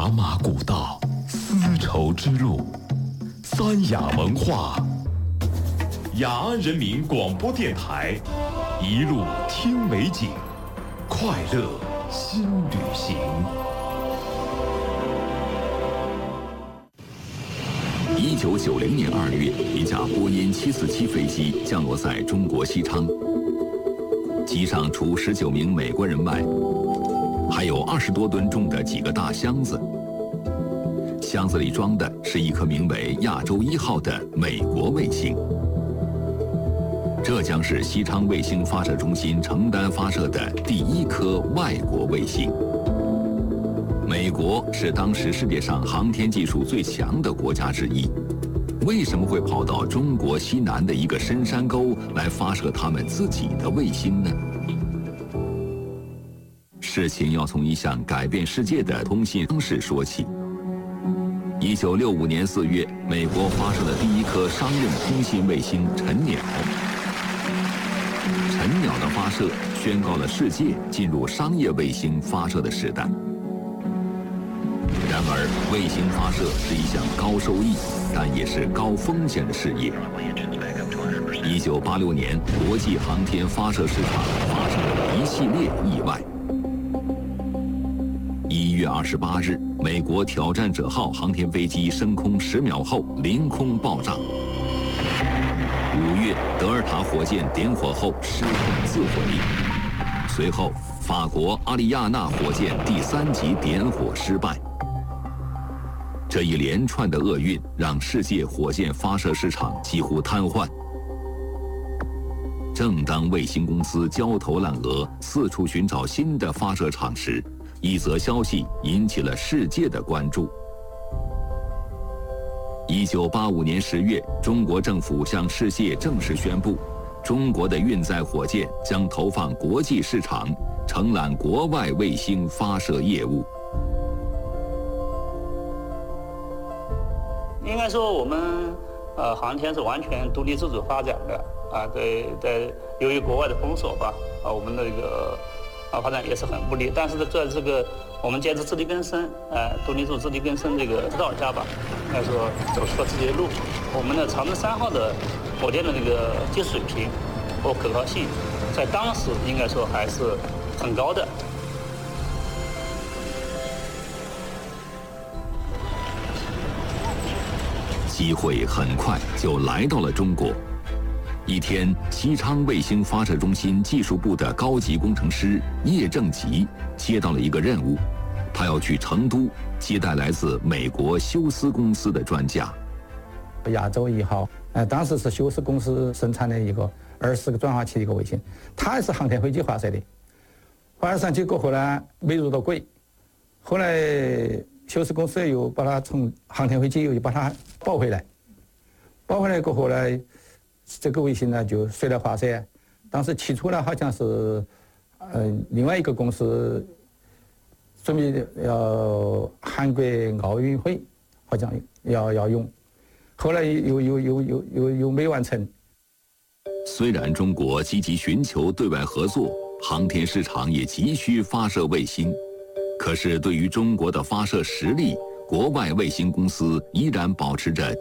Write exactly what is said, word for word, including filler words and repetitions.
雅马古道，丝绸之路，三雅文化。雅安人民广播电台，一路听美景，快乐新旅行。 一九九零年二月，一架波音七四七飞机降落在中国西昌，机上除十九名美国人外，还有二十多吨重的几个大箱子，箱子里装的是一颗名为“亚洲一号”的美国卫星。这将是西昌卫星发射中心承担发射的第一颗外国卫星。美国是当时世界上航天技术最强的国家之一，为什么会跑到中国西南的一个深山沟来发射他们自己的卫星呢？事情要从一项改变世界的通信方式说起。一九六五年四月，美国发射了第一颗商用通信卫星晨鸟。晨鸟的发射宣告了世界进入商业卫星发射的时代。然而，卫星发射是一项高收益，但也是高风险的事业。一九八六年，国际航天发射市场发生了一系列意外。一月二十八日，美国挑战者号航天飞机升空十秒后凌空爆炸。五月，德尔塔火箭点火后失控自毁。随后，法国阿里亚纳火箭第三级点火失败。这一连串的厄运让世界火箭发射市场几乎瘫痪。正当卫星公司焦头烂额，四处寻找新的发射场时，一则消息引起了世界的关注。一九八五年十月，中国政府向世界正式宣布，中国的运载火箭将投放国际市场，承揽国外卫星发射业务。 应该说，我们呃航天是完全独立自主发展的啊，在在由于国外的封锁吧，啊，我们的这个啊发展也是很不利。但是在这个我们坚持自力更生，呃，独立自主、自力更生这个指导下吧，应该说走出了自己的路。我们的长征三号的火箭的这个技术水平和可靠性，在当时应该说还是很高的。 机会很快就来到了中国。一天，西昌卫星发射中心技术部的高级工程师叶正吉接到了一个任务，他要去成都接待来自美国休斯公司的专家。 亚洲一号，呃，当时是休斯公司生产的一个二十个转化器的一个卫星，它也是航天飞机发射的。发射上去过后呢，没入到轨，后来休斯公司又把它从航天飞机又把它抱回来，抱回来过后呢，这个卫星呢就随了发射。当时起初呢好像是，呃，另外一个公司准备要韩国奥运会，好像要要用，后来又又又又又又没完成。 虽然中国积极寻求对外合作，航天市场也急需发射卫星，可是对于中国的发射实力，国外卫星公司依然保持着